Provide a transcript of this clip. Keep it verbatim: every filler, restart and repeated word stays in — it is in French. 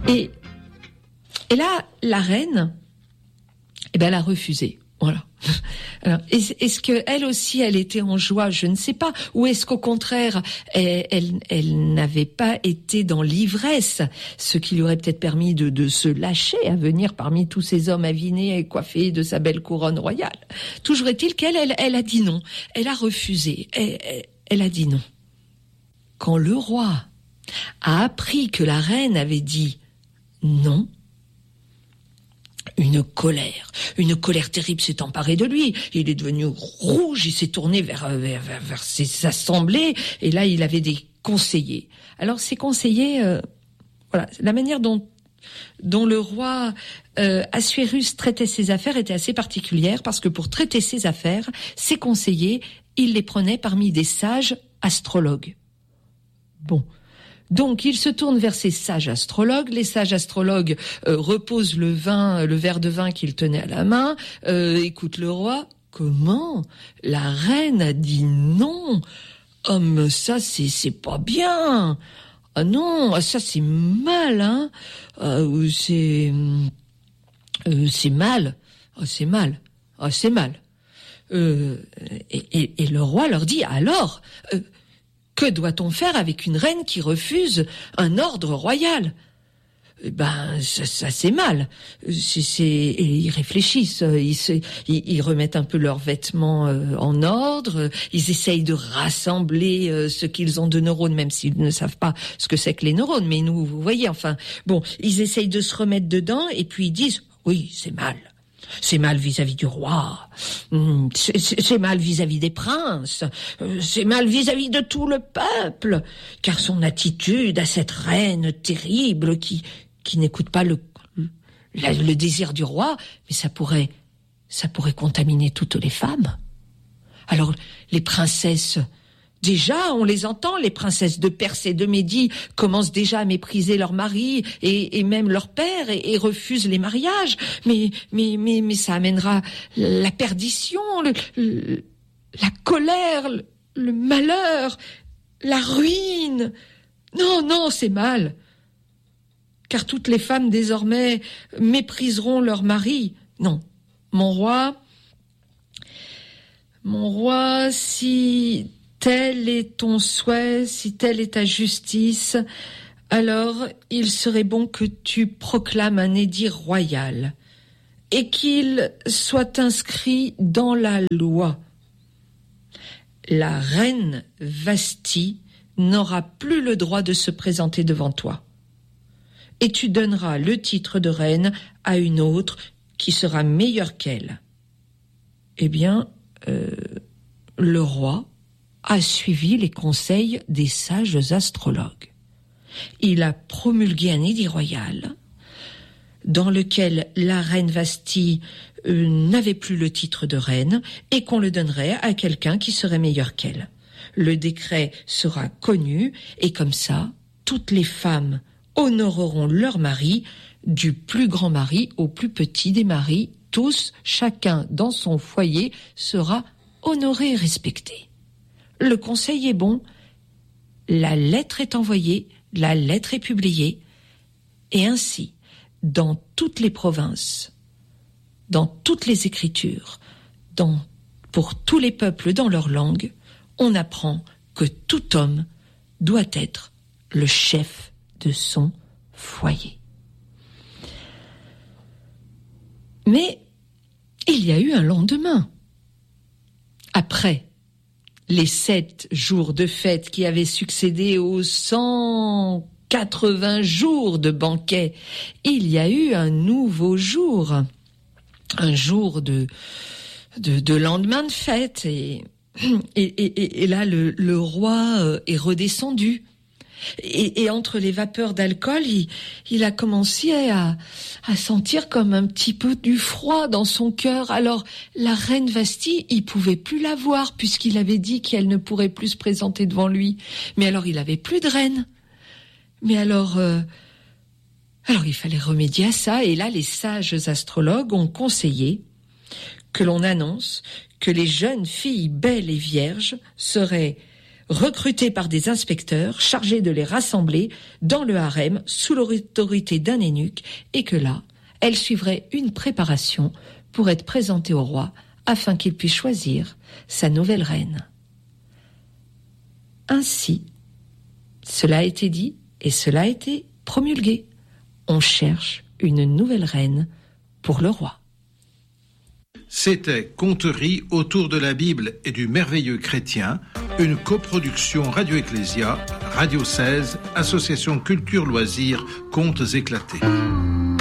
Et, et là, la reine, eh ben, elle a refusé. Voilà. Alors, est-ce, est-ce que elle aussi, elle était en joie? Je ne sais pas. Ou est-ce qu'au contraire, elle, elle, elle n'avait pas été dans l'ivresse, ce qui lui aurait peut-être permis de, de se lâcher à venir parmi tous ces hommes avinés et coiffés de sa belle couronne royale. Toujours est-il qu'elle, elle, elle a dit non. Elle a refusé. Elle, elle, elle a dit non. Quand le roi a appris que la reine avait dit non, une colère, une colère terrible s'est emparée de lui. Il est devenu rouge, il s'est tourné vers, vers, vers, vers ses assemblées, et là, il avait des conseillers. Alors, ces conseillers, euh, voilà, la manière dont, dont le roi euh, Assuérus traitait ses affaires était assez particulière, parce que pour traiter ses affaires, ses conseillers, il les prenait parmi des sages astrologues. Bon. Donc, il se tourne vers ces sages astrologues. Les sages astrologues euh, reposent le vin, le verre de vin qu'il tenait à la main, euh, écoutent le roi. Comment? La reine a dit non. Oh, mais ça, c'est, c'est pas bien. Ah non, ça, c'est mal, hein. Euh, c'est, euh, c'est mal. Ah, c'est mal. Ah, c'est mal. Euh, et, et, et le roi leur dit, alors... Euh, que doit-on faire avec une reine qui refuse un ordre royal? Eh ben, ça, ça c'est mal. C'est, c'est... Et ils réfléchissent, ils, se... ils, ils remettent un peu leurs vêtements euh, en ordre, ils essayent de rassembler euh, ce qu'ils ont de neurones, même s'ils ne savent pas ce que c'est que les neurones. Mais nous, vous voyez, enfin, bon, ils essayent de se remettre dedans, et puis ils disent, oui, c'est mal. C'est mal vis-à-vis du roi, c'est, c'est, c'est mal vis-à-vis des princes, c'est mal vis-à-vis de tout le peuple, car son attitude à cette reine terrible qui, qui n'écoute pas le, le, le désir du roi, mais ça pourrait, ça pourrait contaminer toutes les femmes. Alors, les princesses, déjà, on les entend, les princesses de Perse et de Médie commencent déjà à mépriser leur mari et, et même leur père et, et refusent les mariages. Mais, mais, mais, mais ça amènera la perdition, le, le, la colère, le, le malheur, la ruine. Non, non, c'est mal. Car toutes les femmes désormais mépriseront leur mari. Non, mon roi, mon roi, si... tel est ton souhait, si telle est ta justice, alors il serait bon que tu proclames un édit royal et qu'il soit inscrit dans la loi. La reine Vasthi n'aura plus le droit de se présenter devant toi. Et tu donneras le titre de reine à une autre qui sera meilleure qu'elle. Eh bien, euh, le roi a suivi les conseils des sages astrologues. Il a promulgué un édit royal dans lequel la reine Vasthi euh, n'avait plus le titre de reine et qu'on le donnerait à quelqu'un qui serait meilleur qu'elle. Le décret sera connu et comme ça, toutes les femmes honoreront leur mari, du plus grand mari au plus petit des maris. Tous, chacun dans son foyer, sera honoré et respecté. Le conseil est bon, la lettre est envoyée, la lettre est publiée, et ainsi, dans toutes les provinces, dans toutes les écritures, dans, pour tous les peuples dans leur langue, on apprend que tout homme doit être le chef de son foyer. Mais il y a eu un lendemain. Après les sept jours de fête qui avaient succédé aux cent quatre-vingts jours de banquet, il y a eu un nouveau jour, un jour de, de, de lendemain de fête. Et, et, et, et là, le, le roi est redescendu. Et, et entre les vapeurs d'alcool, il, il a commencé à, à sentir comme un petit peu du froid dans son cœur. Alors, la reine Vasthi, il pouvait plus la voir puisqu'il avait dit qu'elle ne pourrait plus se présenter devant lui. Mais alors, il avait plus de reine. Mais alors, euh, alors il fallait remédier à ça. Et là, les sages astrologues ont conseillé que l'on annonce que les jeunes filles belles et vierges seraient recrutée par des inspecteurs chargés de les rassembler dans le harem sous l'autorité d'un eunuque, et que là, elle suivrait une préparation pour être présentée au roi afin qu'il puisse choisir sa nouvelle reine. Ainsi, cela a été dit et cela a été promulgué. On cherche une nouvelle reine pour le roi. C'était Conteries autour de la Bible et du merveilleux chrétien, une coproduction Radio Ecclésia, Radio seize, Association Culture Loisirs, Contes éclatés.